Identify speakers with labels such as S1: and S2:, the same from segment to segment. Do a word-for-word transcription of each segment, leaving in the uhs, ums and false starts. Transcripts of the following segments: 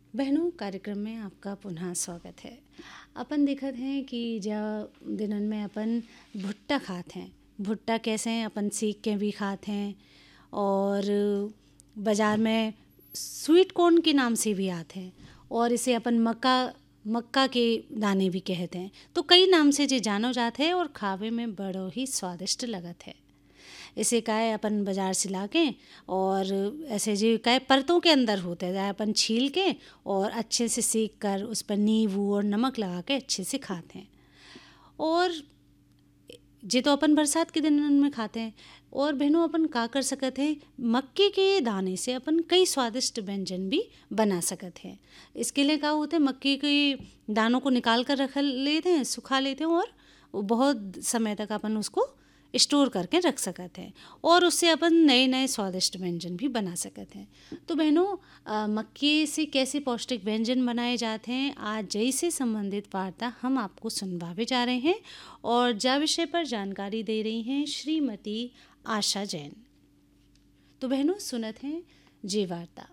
S1: बहनों, कार्यक्रम में आपका पुनः स्वागत है। अपन देखत हैं कि जब दिनन में अपन भुट्टा खात हैं। भुट्टा कैसे हैं, अपन सीख के भी खात हैं और बाज़ार में स्वीट कॉर्न के नाम से भी आते हैं और इसे अपन मक्का मक्का के दाने भी कहते हैं। तो कई नाम से जे जानो जाते हैं और खावे में बड़ो ही स्वादिष्ट लगत है। इसे काहे अपन बाज़ार से लाके और ऐसे जो काहे परतों के अंदर होते हैं, अपन छील के और अच्छे से सेक कर उस पर नींबू और नमक लगा के अच्छे से खाते हैं। और जे तो अपन बरसात के दिन में खाते हैं। और बहनों, अपन का कर सकत हैं, मक्के के दाने से अपन कई स्वादिष्ट व्यंजन भी बना सकत हैं। इसके लिए का होता है, मक्के के दानों को निकाल कर रख लेते हैं, सुखा लेते हैं और बहुत समय तक अपन उसको स्टोर करके रख सकते हैं और उससे अपन नए नए स्वादिष्ट व्यंजन भी बना सकते हैं। तो बहनों, अ, मक्के से कैसे पौष्टिक व्यंजन बनाए जाते हैं, आज जई से संबंधित वार्ता हम आपको सुनवावे जा रहे हैं और जा विषय पर जानकारी दे रही हैं श्रीमती आशा जैन। तो बहनों, सुनत हैं जे वार्ता।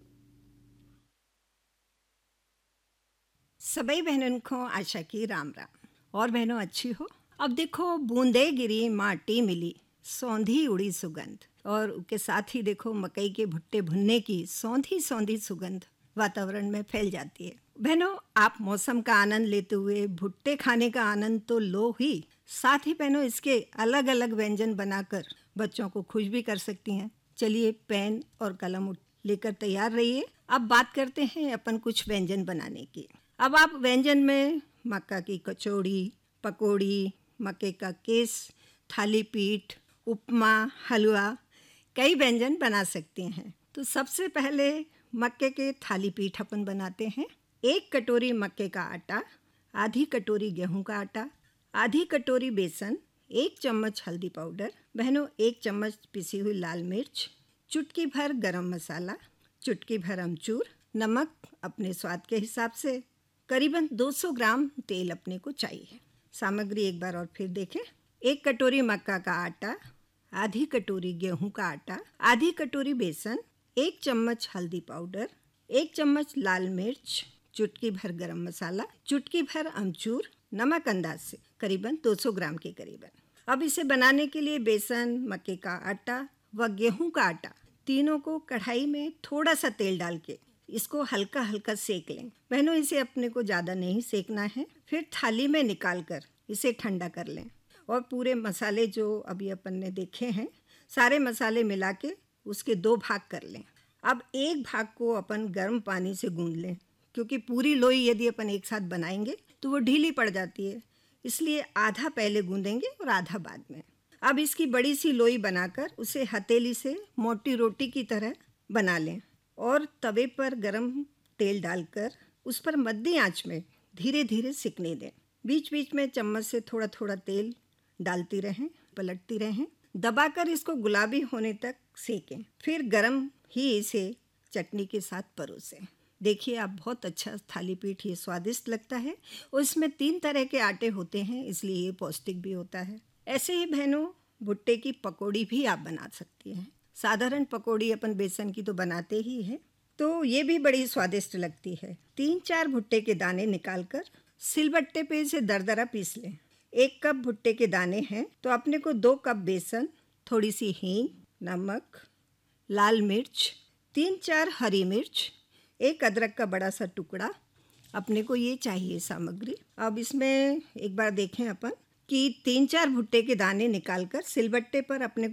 S2: सबई बहनन को आशा की राम राम। और बहनों अच्छी हो। अब देखो, बूंदे गिरी माटी मिली, सौंधी उड़ी सुगंध। और उसके साथ ही देखो, मकई के भुट्टे भुनने की सौंधी सौंधी सुगंध वातावरण में फैल जाती है। बहनों, आप मौसम का आनंद लेते हुए भुट्टे खाने का आनंद तो लो ही, साथ ही बहनों इसके अलग अलग व्यंजन बनाकर बच्चों को खुश भी कर सकती हैं। चलिए, पेन और कलम लेकर तैयार रहिए। अब बात करते हैं अपन कुछ व्यंजन बनाने की। अब आप व्यंजन में मक्का की कचौड़ी, पकौड़ी, मक्के का केस, थाली पीठ, उपमा, हलवा, कई व्यंजन बना सकते हैं। तो सबसे पहले मक्के के थाली पीठ अपन बनाते हैं। एक कटोरी मक्के का आटा, आधी कटोरी गेहूं का आटा, आधी कटोरी बेसन, एक चम्मच हल्दी पाउडर, बहनों एक चम्मच पिसी हुई लाल मिर्च, चुटकी भर गरम मसाला, चुटकी भर अमचूर, नमक अपने स्वाद के हिसाब से, करीबन दो सौ ग्राम तेल अपने को चाहिए। सामग्री एक बार और फिर देखें। एक कटोरी मक्का का आटा, आधी कटोरी गेहूं का आटा, आधी कटोरी बेसन, एक चम्मच हल्दी पाउडर, एक चम्मच लाल मिर्च, चुटकी भर गरम मसाला, चुटकी भर अमचूर, नमक अंदाज से करीबन दो सौ ग्राम के करीबन। अब इसे बनाने के लिए बेसन, मक्के का आटा व गेहूं का आटा तीनों को कढ़ाई में थोड़ा सा तेल डाल के इसको हल्का हल्का सेक लें। बहनों, इसे अपने को ज़्यादा नहीं सेकना है। फिर थाली में निकाल कर इसे ठंडा कर लें और पूरे मसाले जो अभी अपन ने देखे हैं, सारे मसाले मिला के उसके दो भाग कर लें। अब एक भाग को अपन गर्म पानी से गूंद लें, क्योंकि पूरी लोई यदि अपन एक साथ बनाएंगे तो वो ढीली पड़ जाती है, इसलिए आधा पहले गूंदेंगे और आधा बाद में। अब इसकी बड़ी सी लोई बनाकर उसे हथेली से मोटी रोटी की तरह बना लें और तवे पर गरम तेल डालकर उस पर मध्य आंच में धीरे धीरे सिकने दें। बीच बीच में चम्मच से थोड़ा थोड़ा तेल डालती रहें, पलटती रहें, दबाकर इसको गुलाबी होने तक सेकें। फिर गरम ही इसे चटनी के साथ परोसें। देखिए, आप बहुत अच्छा थाली पीठ ये स्वादिष्ट लगता है और इसमें तीन तरह के आटे होते हैं, इसलिए ये पौष्टिक भी होता है। ऐसे ही बहनों, भुट्टे की पकौड़ी भी आप बना सकती हैं। साधारण पकौड़ी अपन बेसन की तो बनाते ही हैं, तो ये भी बड़ी स्वादिष्ट लगती है। तीन चार भुट्टे के दाने निकालकर सिलबट्टे पे इसे दरदरा पीस लें। एक कप भुट्टे के दाने हैं तो अपने को दो कप बेसन, थोड़ी सी हींग, नमक, लाल मिर्च, तीन चार हरी मिर्च, एक अदरक का बड़ा सा टुकड़ा, अपने को ये चाहिए सामग्री। अब इसमें एक बार देखें अपन कि तीन चार भुट्टे के दाने निकालकर सिलबट्टे पर अपने